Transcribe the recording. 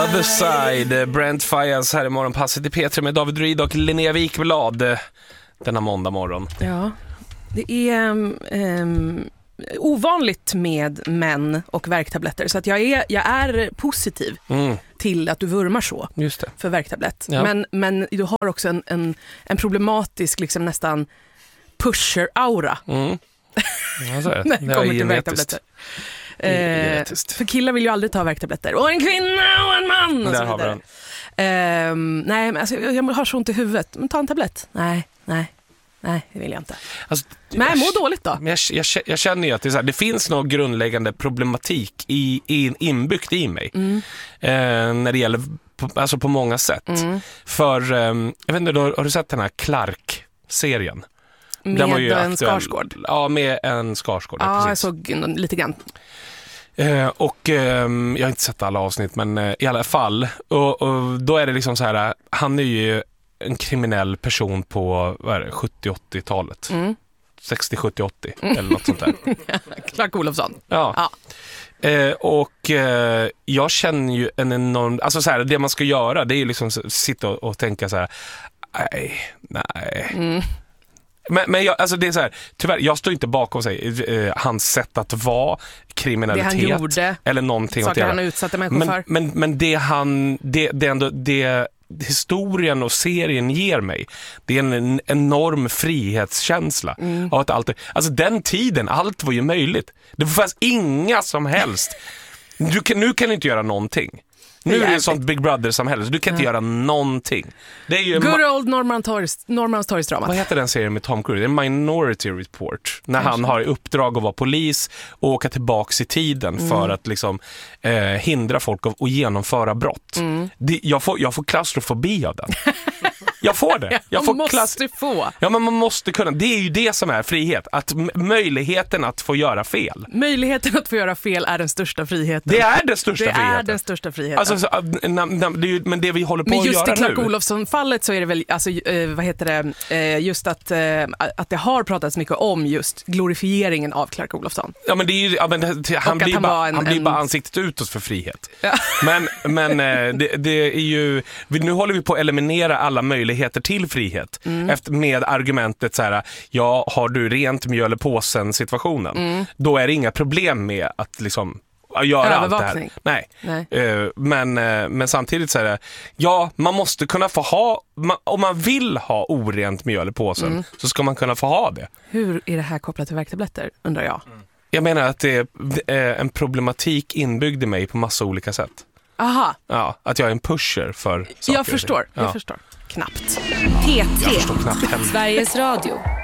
Other Side, Brent Faiyaz här i morgonpasset i P3 med David Ryd och Linnea Wikblad denna måndag morgon. Ja, det är ovanligt med män och värktabletter, så att jag är positiv till att du vurmar så. Just det. För värktablett. Ja. Men du har också en problematisk liksom nästan pusher-aura. När det kommer till värktabletter. För killar vill ju aldrig ta värktabletter. Och en kvinna och en man och där så har vi den. Nej, men alltså, jag har så ont i huvudet. Men ta en tablett. Nej, det vill jag inte. Alltså, men jag mår dåligt då. Men jag känner ju att det finns någon grundläggande problematik inbyggt i mig. När det gäller på många sätt. För, jag vet inte, har du sett den här Clark-serien? Med en Skarsgård. Ja, med en Skarsgård. Ja, jag såg lite grann. Och jag har inte sett alla avsnitt, men i alla fall. Och då är det liksom så här, han är ju en kriminell person på 70-80-talet. 60, 70, 80 eller något sånt där. Clark Olofsson. Ja. Och jag känner ju en enorm... Alltså så här, det man ska göra, det är ju liksom sitta och tänka så här, nej. Men jag, alltså det är så här, tyvärr, jag står inte bakom sig hans sätt att vara, kriminalitet det han gjorde, eller någonting saker han utsatte människor för. Men det ändå det historien och serien ger mig, det är en enorm frihetskänsla av att allt, alltså den tiden, allt var ju möjligt. Det fanns inga som helst. Nu kan du inte göra någonting. Nu är det sånt Big Brother-samhälle, så du kan inte göra någonting. Det är ju Good old Norrmalmstorgsdramat. Vad heter den serien med Tom Cruise? Det är Minority Report. När han har i uppdrag att vara polis och åka tillbaks i tiden för att liksom hindra folk att genomföra brott. Jag får klaustrofobi av den. Jag får det. Ja, men man måste kunna. Det är ju det som är frihet. Att möjligheten att få göra fel. Möjligheten att få göra fel är den största friheten. Det är den största friheten. Det är den största friheten. Alltså, men det vi håller på att göra nu. Men just i Clark Olofsson-fallet så är det väl, alltså, vad heter det, just att det har pratats mycket om just glorifieringen av Clark Olofsson. Ja, men det är ju, han blir bara ansiktet utåt för frihet. Ja. Men det är ju, nu håller vi på att eliminera alla möjligheter till frihet med argumentet så här, ja, har du rent mjöl i påsen situationen, då är det inga problem med att liksom göra allt det här. Nej. Men samtidigt så är det, ja, man måste kunna få ha, om man vill ha orent mjöl i påsen så ska man kunna få ha det. Hur är det här kopplat till värktabletter, undrar jag? Jag menar att det är en problematik inbyggd i mig på massa olika sätt. Aha. Ja, att jag är en pusher för saker. Jag förstår. Knappt. P3, Sveriges Radio.